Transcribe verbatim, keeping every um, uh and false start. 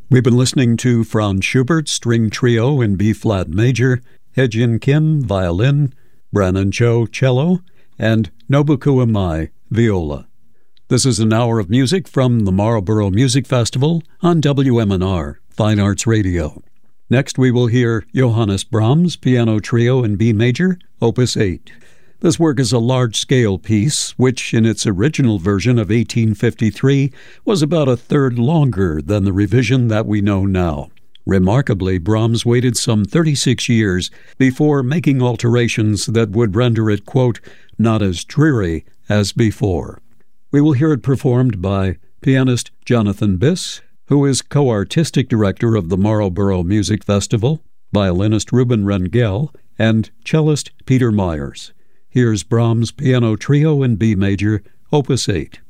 We've been listening to Franz Schubert String Trio in B-flat major, Hye-jin Kim violin, Brannon Cho cello, and Nobuku Imai viola. This is an hour of music from the Marlborough Music Festival on W M N R, Fine Arts Radio. Next we will hear Johannes Brahms Piano Trio in B major, Opus eight. This work is a large-scale piece, which in its original version of eighteen fifty-three was about a third longer than the revision that we know now. Remarkably, Brahms waited some thirty-six years before making alterations that would render it, quote, not as dreary as before. We will hear it performed by pianist Jonathan Biss, who is co-artistic director of the Marlborough Music Festival, violinist Ruben Rengel, and cellist Peter Myers. Here's Brahms Piano Trio in B major, Opus eight.